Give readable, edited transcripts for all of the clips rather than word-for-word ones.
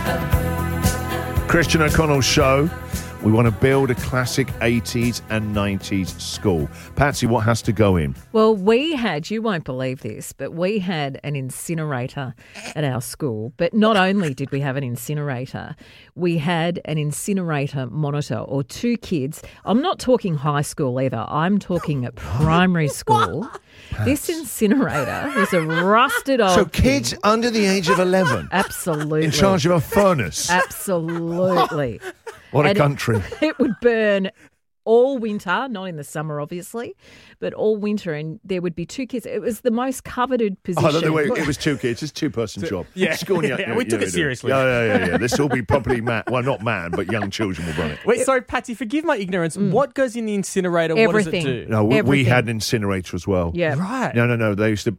Christian O'Connell Show. We want to build a classic 80s and 90s school. Patsy, what has to go in? Well, we had, you won't believe this, but we had an incinerator at our school. But not only did we have an incinerator, we had an incinerator monitor or two kids. I'm not talking high school either. I'm talking at primary school. This incinerator was a rusted old So kids thing. under the age of 11? Absolutely. In charge of a furnace? Absolutely. What a And country. It would burn all winter, not in the summer, obviously, but all winter, and there would be two kids. It was the most coveted position. Oh, no, wait, it was two kids. It's a two-person job. Yeah, School, we took it seriously. Yeah. This will be properly well, not man, but young children will run it. Wait, sorry, Patsy, forgive my ignorance. What goes in the incinerator? Everything. What does it do? No, we Everything. had an incinerator as well. Yeah. Right. No. They used to,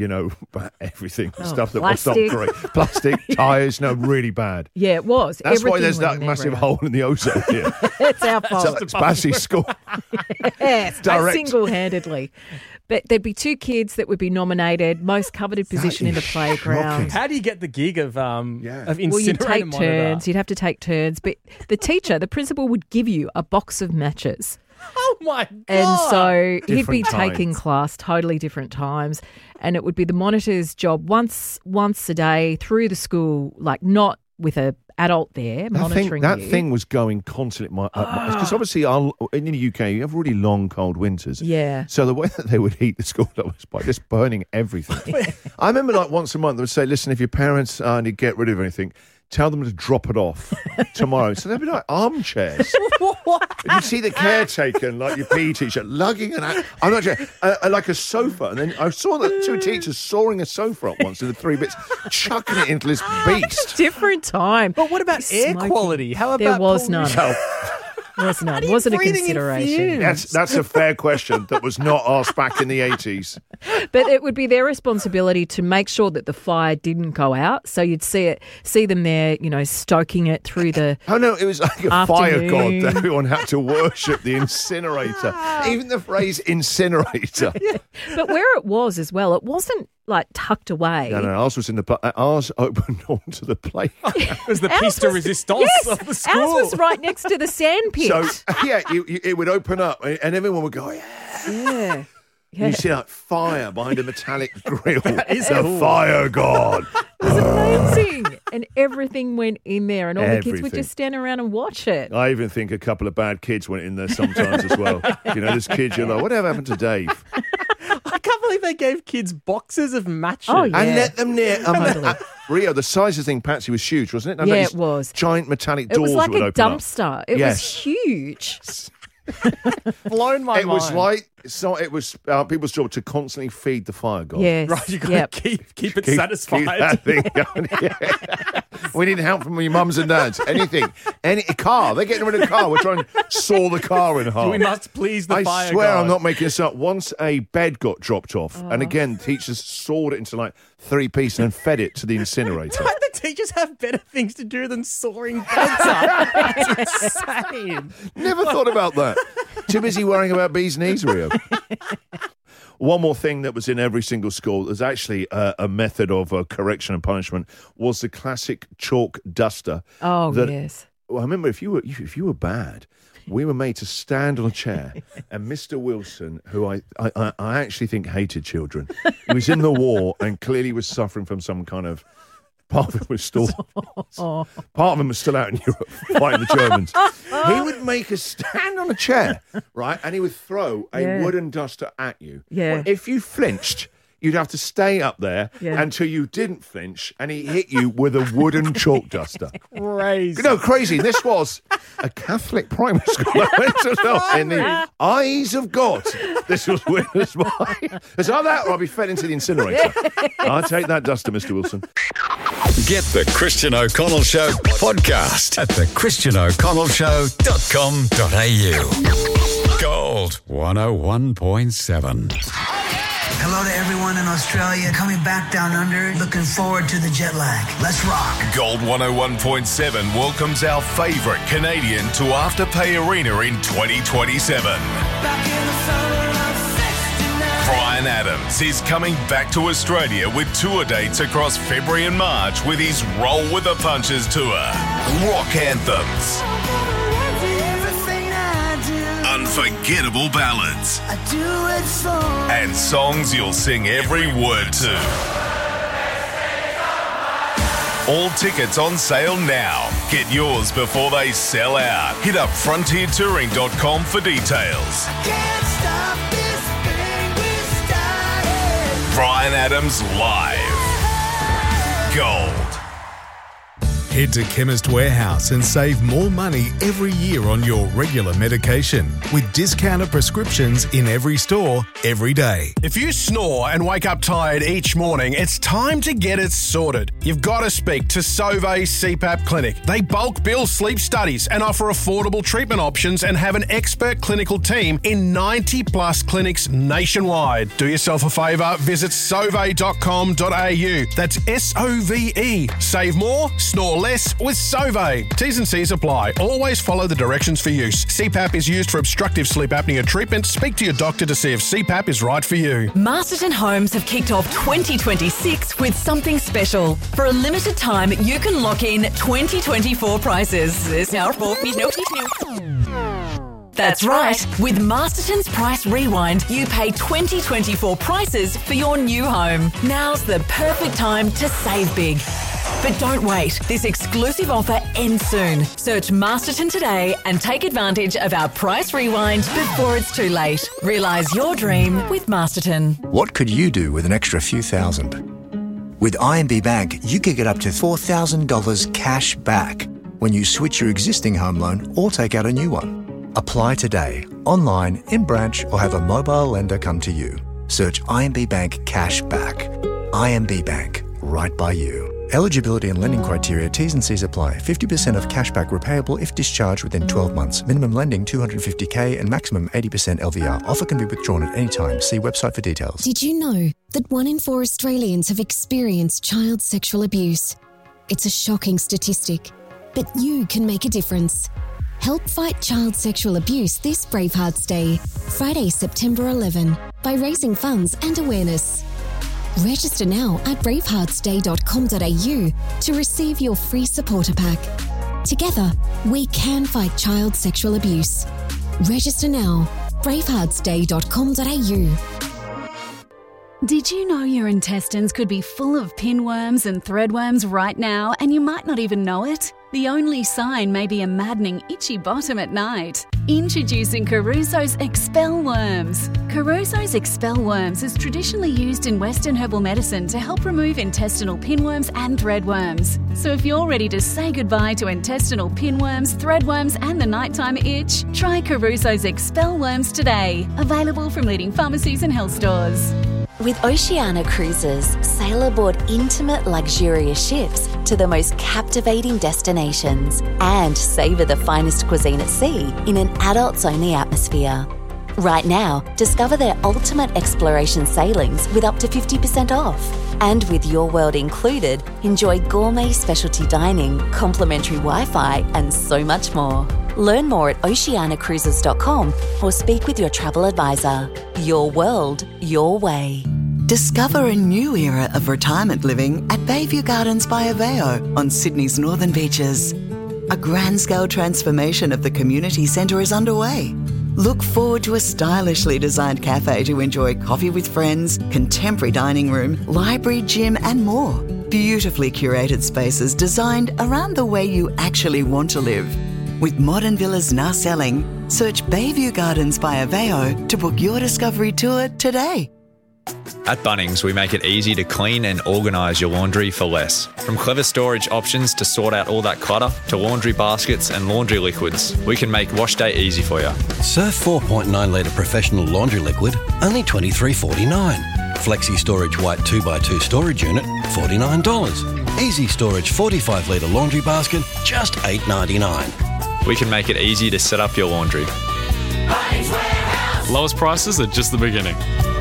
everything. Stuff that was plastic. not great. Plastic, tyres, really bad. Yeah, it was. That's why Everything there's went that in massive everywhere. hole in the ozone here. It's our fault. It's Bassie School. Yes, direct. single-handedly. But there'd be two kids that would be nominated, most coveted position in the is playground. shocking. How do you get the gig of incinerator Well, you'd take monitor? turns. You'd have to take turns. But the teacher, the principal, would give you a box of matches. Oh, my God. And so he'd be Different taking times. class totally different times. And it would be the monitor's job once a day through the school, like not with a adult there monitoring That you. thing was going constantly. Because obviously in the UK, you have really long, cold winters. Yeah. So the way that they would heat the school up was by just burning everything. I remember once a month they would say, listen, if your parents need to get rid of anything, tell them to drop it off tomorrow. So they'd be like armchairs. And you see the caretaker, like your PE teacher, lugging I'm not sure, like a sofa. And then I saw the two teachers sawing a sofa up once in the three bits, chucking it into this beast. Different time. But what about air Smoking. quality? How about There was pollution? none. Was none. Wasn't a breathing in consideration. fumes? That's a fair question that was not asked back in the 80s. But it would be their responsibility to make sure that the fire didn't go out. So you'd see them there, stoking it through the. Oh no, it was like a fire god Afternoon. that everyone had to worship the incinerator. Even the phrase incinerator. But where it was as well, it wasn't like tucked away. No, ours was in the ours opened onto the playground. It was the Ours piece de was- resistance yes, of the school. Ours was right next to the sand pit. So it would open up and everyone would go, yeah. Yeah. You see like fire behind a metallic grill. is the cool. fire god. It was amazing. And everything went in there, and all the kids would Everything. just stand around and watch it. I even think a couple of bad kids went in there sometimes as well. This kid, you're like, whatever happened to Dave? I can't believe they gave kids boxes of matches. Oh, yeah. And let them near. Totally. Rio, the size of the thing, Patsy, was huge, wasn't it? Yeah, These it was. Giant metallic It doors was like would a open up. dumpster. It Yes. was huge. Blown my It mind. was like people's job to constantly feed the fire god. Yes. Right, you got Yep. to keep it Keep satisfied. that thing going. Yeah. We need help from your mums and dads. Anything. Any car. They're getting rid of the car. We're trying to saw the car in half. We must please the I fire swear god. I'm not making this up. Once a bed got dropped off, and again, teachers sawed it into like 3 pieces and fed it to the incinerator. Don't the teachers have better things to do than sawing beds up? It's insane. Never thought about that. Too busy worrying about bees' knees, Rio. One more thing that was in every single school, there's actually a method of correction and punishment, was the classic chalk duster. Oh, that- yes. Well, I remember if you were bad, we were made to stand on a chair, and Mr. Wilson, who I actually think hated children, he was in the war and clearly was suffering from some kind of. Part of him was still, part of him was still out in Europe fighting the Germans. He would make us stand on a chair, right, and he would throw a Yeah. wooden duster at you. Yeah. If you flinched, you'd have to stay up there until you didn't flinch, and he hit you with a wooden chalk duster. Crazy. No, crazy. This was a Catholic primary school. I went to well, in the eyes of God. This was witnessed by. It's like that, or I'll be fed into the incinerator. I'll take that duster, Mr. Wilson. Get the Christian O'Connell Show podcast at thechristianoconnellshow.com.au. Gold 101.7. Hello to everyone in Australia coming back down under. Looking forward to the jet lag. Let's rock. Gold 101.7 welcomes our favourite Canadian to Afterpay Arena in 2027. Bryan Adams is coming back to Australia with tour dates across February and March with his Roll with the Punches tour. Rock anthems. Unforgettable ballads. And songs you'll sing every word to. All tickets on sale now. Get yours before they sell out. Hit up frontiertouring.com for details. Bryan Adams Live. Gold. Head to Chemist Warehouse and save more money every year on your regular medication with discounted prescriptions in every store, every day. If you snore and wake up tired each morning, it's time to get it sorted. You've got to speak to Sauvé CPAP Clinic. They bulk bill sleep studies and offer affordable treatment options and have an expert clinical team in 90 plus clinics nationwide. Do yourself a favour, visit sauve.com.au. That's SOVE. Save more, snore less with Sauvé. T's and C's apply. Always follow the directions for use. CPAP is used for obstructive sleep apnea treatment. Speak to your doctor to see if CPAP is right for you. Masterton Homes have kicked off 2026 with something special. For a limited time, you can lock in 2024 prices. That's right. With Masterton's Price Rewind, you pay 2024 prices for your new home. Now's the perfect time to save big. But don't wait. This exclusive offer ends soon. Search Masterton today and take advantage of our Price Rewind before it's too late. Realise your dream with Masterton. What could you do with an extra few thousand? With IMB Bank, you could get up to $4,000 cash back when you switch your existing home loan or take out a new one. Apply today, online, in branch, or have a mobile lender come to you. Search IMB Bank Cash Back. IMB Bank, right by you. Eligibility and lending criteria, T's and C's apply. 50% of cashback repayable if discharged within 12 months. Minimum lending $250K and maximum 80% LVR. Offer can be withdrawn at any time. See website for details. Did you know that 1 in 4 Australians have experienced child sexual abuse? It's a shocking statistic, but you can make a difference. Help fight child sexual abuse this Bravehearts Day, Friday, September 11, by raising funds and awareness. Register now at braveheartsday.com.au to receive your free supporter pack. Together, we can fight child sexual abuse. Register now, braveheartsday.com.au. Did you know your intestines could be full of pinworms and threadworms right now and you might not even know it? The only sign may be a maddening itchy bottom at night. Introducing Caruso's Expel Worms. Caruso's Expel Worms is traditionally used in Western herbal medicine to help remove intestinal pinworms and threadworms. So if you're ready to say goodbye to intestinal pinworms, threadworms and the nighttime itch, try Caruso's Expel Worms today. Available from leading pharmacies and health stores. With Oceania Cruises, sail aboard intimate, luxurious ships to the most captivating destinations and savour the finest cuisine at sea in an adults-only atmosphere. Right now, discover their ultimate exploration sailings with up to 50% off. And with Your World included, enjoy gourmet specialty dining, complimentary Wi-Fi and so much more. Learn more at oceanacruises.com or speak with your travel advisor. Your world, your way. Discover a new era of retirement living at Bayview Gardens by Aveo on Sydney's northern beaches. A grand-scale transformation of the community centre is underway. Look forward to a stylishly designed cafe to enjoy coffee with friends, contemporary dining room, library, gym and more. Beautifully curated spaces designed around the way you actually want to live. With modern villas now selling, search Bayview Gardens by Aveo to book your discovery tour today. At Bunnings, we make it easy to clean and organise your laundry for less. From clever storage options to sort out all that clutter, to laundry baskets and laundry liquids, we can make wash day easy for you. Surf 4.9 litre professional laundry liquid, only $23.49. Flexi Storage White 2x2 storage unit, $49. Easy Storage 45 litre laundry basket, just $8.99. We can make it easy to set up your laundry. Bunnings Warehouse. Lowest prices are just the beginning.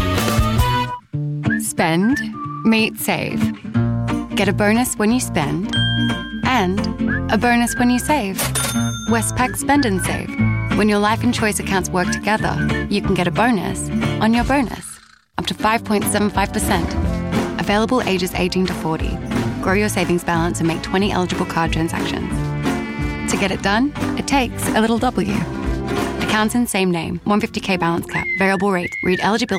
Spend, meet, save. Get a bonus when you spend and a bonus when you save. Westpac Spend and Save. When your life and choice accounts work together, you can get a bonus on your bonus. up to 5.75%. Available ages 18 to 40. Grow your savings balance and make 20 eligible card transactions. To get it done, it takes a little W. Accounts in same name. 150k balance cap. Variable rate. Read eligibility